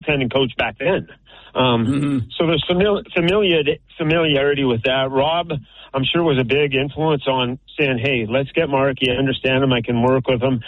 goaltending coach back then. So there's familiarity with that. Rob, I'm sure, was a big influence on saying, hey, let's get Mark. You understand him. I can work with him.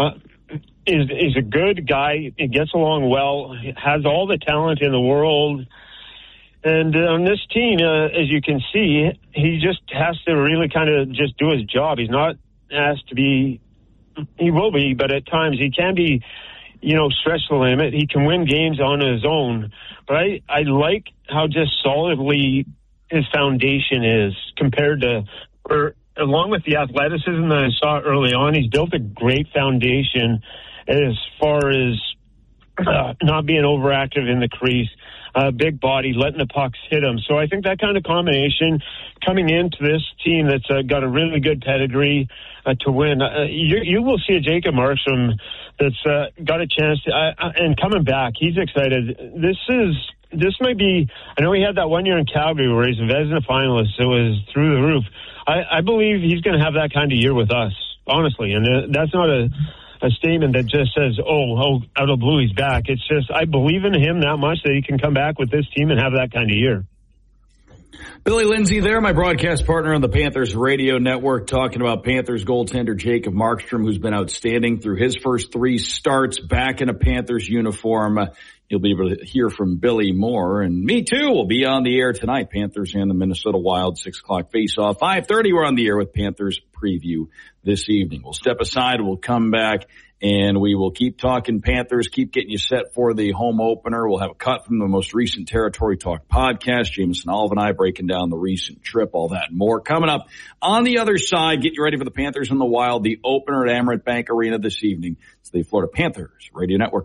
Is a good guy. He gets along well. He has all the talent in the world. And on this team, as you can see, he just has to really kind of just do his job. He's not asked to be, he will be, but at times he can be, stretch the limit. He can win games on his own. But I like how just solidly his foundation is compared to, or along with the athleticism that I saw early on, he's built a great foundation as far as not being overactive in the crease, big body, letting the pucks hit him. So I think that kind of combination coming into this team that's got a really good pedigree to win, you will see a Jacob Markstrom that's got a chance to, and coming back, he's excited. This might be, I know he had that 1 year in Calgary where he's a Vezina finalist. It was through the roof. I believe he's going to have that kind of year with us, honestly. And that's not a statement that just says, oh, out of blue, he's back. It's just, I believe in him that much that he can come back with this team and have that kind of year. Billy Lindsay there, my broadcast partner on the Panthers radio network, talking about Panthers goaltender Jacob Markstrom, who's been outstanding through his first 3 starts back in a Panthers uniform. You'll be able to hear from Billy more, and me too. We'll be on the air tonight. Panthers and the Minnesota Wild, 6 o'clock face-off. 5:30, we're on the air with Panthers preview this evening. We'll step aside. We'll come back, and we will keep talking Panthers, keep getting you set for the home opener. We'll have a cut from the most recent Territory Talk podcast. Jameson Olive and I breaking down the recent trip, all that and more. Coming up on the other side, get you ready for the Panthers and the Wild, the opener at Amerant Bank Arena this evening. It's the Florida Panthers Radio Network.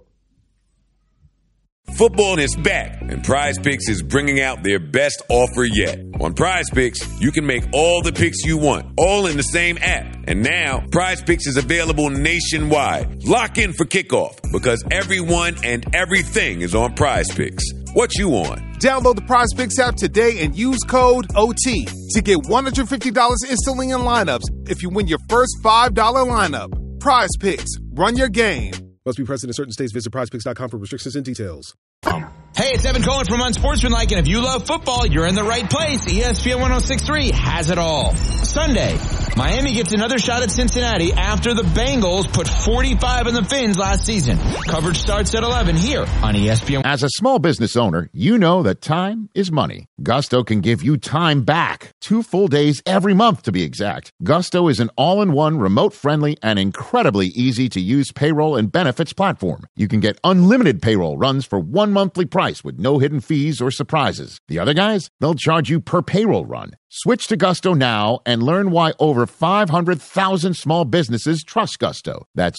Football is back, and Prize Picks is bringing out their best offer yet. On Prize Picks, you can make all the picks you want, all in the same app. And now, Prize Picks is available nationwide. Lock in for kickoff, because everyone and everything is on Prize Picks. What you on? Download the Prize Picks app today and use code OT to get $150 instantly in lineups if you win your first $5 lineup. Prize Picks. Run your game. Must be present in certain states. Visit prizepicks.com for restrictions and details. Hey, it's Evan Cohen from Unsportsmanlike, and if you love football, you're in the right place. ESPN 106.3 has it all. Sunday, Miami gets another shot at Cincinnati after the Bengals put 45 in the Fins last season. Coverage starts at 11 here on ESPN. As a small business owner, you know that time is money. Gusto can give you time back. 2 full days every month, to be exact. Gusto is an all-in-one, remote-friendly, and incredibly easy-to-use payroll and benefits platform. You can get unlimited payroll runs for 1 monthly price with no hidden fees or surprises. The other guys, they'll charge you per payroll run. Switch to Gusto now and learn why over 500,000 small businesses trust Gusto. That's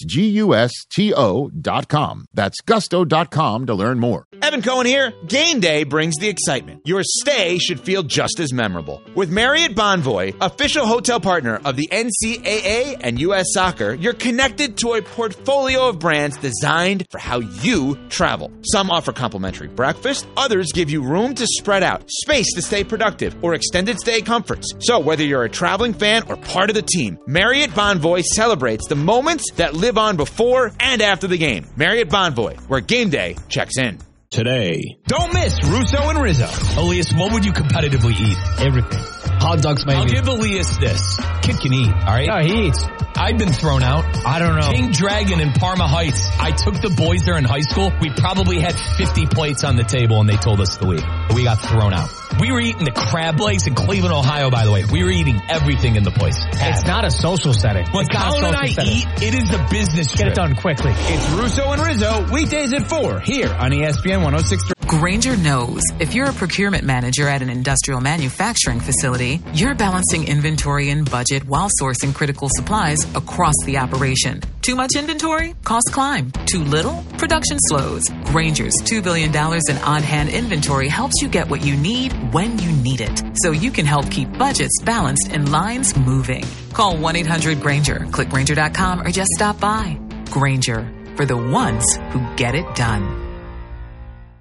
GUSTO.com. That's Gusto.com to learn more. Evan Cohen here. Game day brings the excitement. Your stay should feel just as memorable. With Marriott Bonvoy, official hotel partner of the NCAA and U.S. Soccer, you're connected to a portfolio of brands designed for how you travel. Some offer complimentary breakfast. Others give you room to spread out, space to stay productive, or extended stay comforts. So whether you're a traveling fan or part of the team, Marriott Bonvoy celebrates the moments that live on before and after the game. Marriott Bonvoy, where game day checks in. Today. Don't miss Russo and Rizzo. Elias, what would you competitively eat? Everything. Hot dogs, maybe. I'll give Elias this. Kid can eat, all right? No, he eats. I've been thrown out. I don't know. King Dragon in Parma Heights. I took the boys there in high school. We probably had 50 plates on the table and they told us to leave. We got thrown out. We were eating the crab legs in Cleveland, Ohio, by the way. We were eating everything in the place. It's not a social setting. When Colin and I eat, it is a business trip. Get it done quickly. It's Russo and Rizzo, weekdays at 4, here on ESPN 106.3. Grainger knows if you're a procurement manager at an industrial manufacturing facility, you're balancing inventory and budget while sourcing critical supplies across the operation. Too much inventory? Costs climb. Too little? Production slows. Grainger's $2 billion in on-hand inventory helps you get what you need when you need it, so you can help keep budgets balanced and lines moving. Call 1-800-GRAINGER, click Grainger.com, or just stop by. Grainger, for the ones who get it done.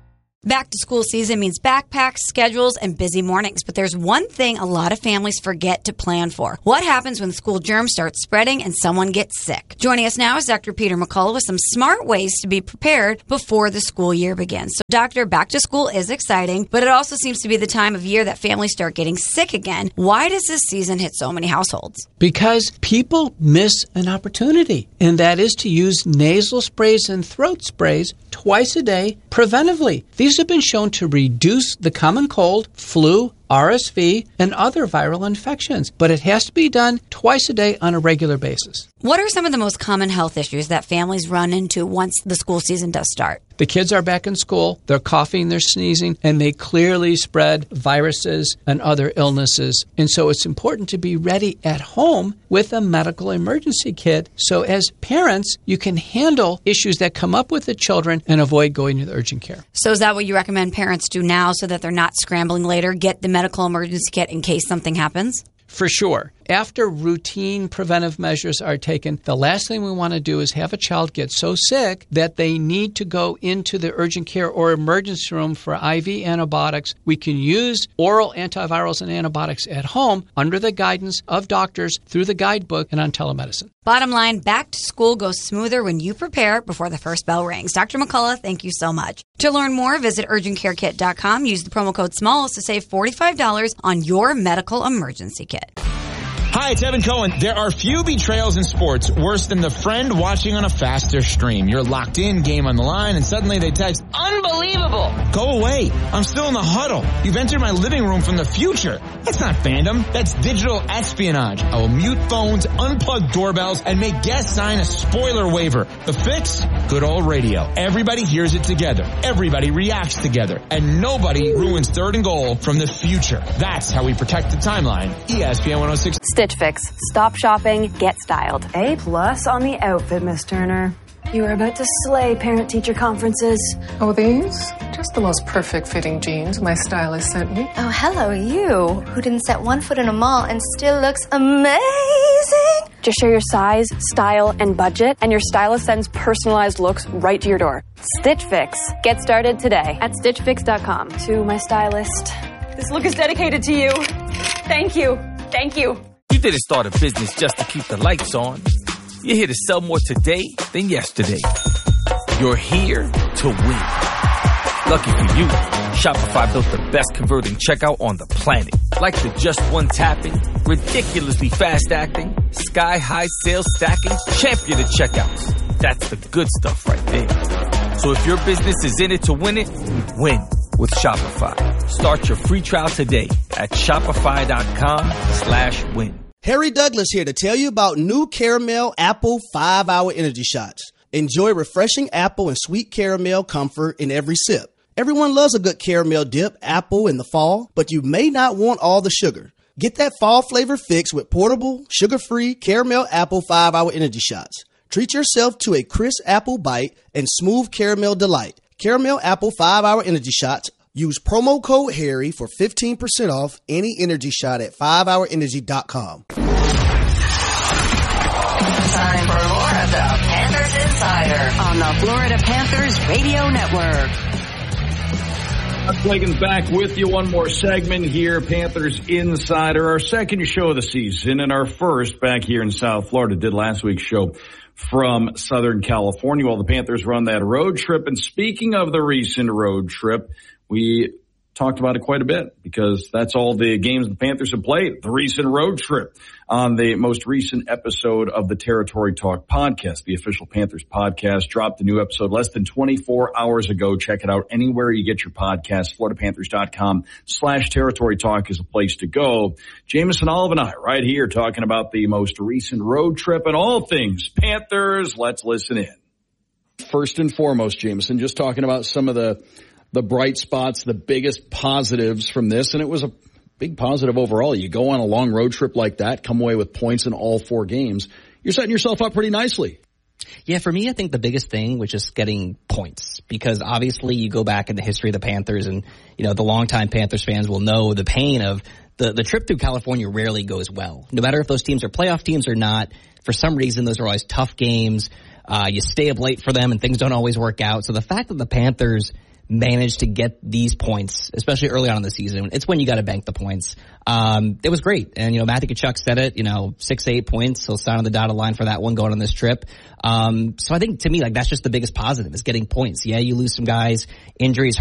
Back to school season means backpacks, schedules, and busy mornings. But there's one thing a lot of families forget to plan for. What happens when school germs start spreading and someone gets sick? Joining us now is Dr. Peter McCullough with some smart ways to be prepared before the school year begins. So, Doctor, back to school is exciting, but it also seems to be the time of year that families start getting sick again. Why does this season hit so many households? Because people miss an opportunity, and that is to use nasal sprays and throat sprays twice a day preventively. These have been shown to reduce the common cold, flu, RSV, and other viral infections, but it has to be done twice a day on a regular basis. What are some of the most common health issues that families run into once the school season does start? The kids are back in school, they're coughing, they're sneezing, and they clearly spread viruses and other illnesses. And so it's important to be ready at home with a medical emergency kit. So as parents, you can handle issues that come up with the children and avoid going to the urgent care. So is that what you recommend parents do now so that they're not scrambling later? Get the medical emergency kit in case something happens? For sure. After routine preventive measures are taken, the last thing we want to do is have a child get so sick that they need to go into the urgent care or emergency room for IV antibiotics. We can use oral antivirals and antibiotics at home under the guidance of doctors through the guidebook and on telemedicine. Bottom line, back to school goes smoother when you prepare before the first bell rings. Dr. McCullough, thank you so much. To learn more, visit urgentcarekit.com. Use the promo code SMALLS to save $45 on your medical emergency kit. Hi, it's Evan Cohen. There are few betrayals in sports worse than the friend watching on a faster stream. You're locked in, game on the line, and suddenly they text, "Unbelievable!" Go away. I'm still in the huddle. You've entered my living room from the future. That's not fandom. That's digital espionage. I will mute phones, unplug doorbells, and make guests sign a spoiler waiver. The fix? Good old radio. Everybody hears it together. Everybody reacts together. And nobody ruins third and goal from the future. That's how we protect the timeline. ESPN 106. Stitch Fix. Stop shopping, get styled. A+ on the outfit, Miss Turner. You are about to slay parent-teacher conferences. Oh, these? Just the most perfect fitting jeans my stylist sent me. Oh, hello, you, who didn't set one foot in a mall and still looks amazing. Just share your size, style, and budget, and your stylist sends personalized looks right to your door. Stitch Fix. Get started today at StitchFix.com. To my stylist, this look is dedicated to you. Thank you. Thank you. You didn't start a business just to keep the lights on. You're here to sell more today than yesterday. You're here to win. Lucky for you, Shopify built the best converting checkout on the planet. Like the just one tapping, ridiculously fast acting, sky-high sales stacking, champion of checkouts. That's the good stuff right there. So if your business is in it to win it, win with Shopify. Start your free trial today at shopify.com/win. Harry Douglas here to tell you about new Caramel Apple 5-Hour Energy Shots. Enjoy refreshing apple and sweet caramel comfort in every sip. Everyone loves a good caramel dip apple in the fall, but you may not want all the sugar. Get that fall flavor fix with portable, sugar-free Caramel Apple 5-Hour Energy Shots. Treat yourself to a crisp apple bite and smooth caramel delight. Caramel Apple 5-Hour Energy Shots. Use promo code Harry for 15% off any energy shot at 5hourenergy.com. Time for more of the Panthers Insider on the Florida Panthers Radio Network. Wiggins back with you. One more segment here. Panthers Insider, our second show of the season and our first back here in South Florida. Did last week's show from Southern California while the Panthers were on that road trip. And speaking of the recent road trip, we talked about it quite a bit because that's all the games the Panthers have played, the recent road trip on the most recent episode of the Territory Talk podcast. The official Panthers podcast dropped a new episode less than 24 hours ago. Check it out anywhere you get your podcast. FloridaPanthers.com/Territory Talk is a place to go. Jameson Olive and I right here talking about the most recent road trip and all things Panthers. Let's listen in. First and foremost, Jameson, just talking about some of the bright spots, the biggest positives from this, and it was a big positive overall. You go on a long road trip like that, come away with points in all 4 games. You're setting yourself up pretty nicely. Yeah, for me, I think the biggest thing was just getting points because obviously you go back in the history of the Panthers and, you know, the longtime Panthers fans will know the pain of the trip through California rarely goes well. No matter if those teams are playoff teams or not, for some reason, those are always tough games. You stay up late for them and things don't always work out. So the fact that the Panthers manage to get these points, especially early on in the season, it's when you got to bank the points. It was great. And, Matthew Tkachuk said it, 6 to 8 points. He'll sign on the dotted line for that one going on this trip. So I think to me, that's just the biggest positive is getting points. Yeah, you lose some guys, injuries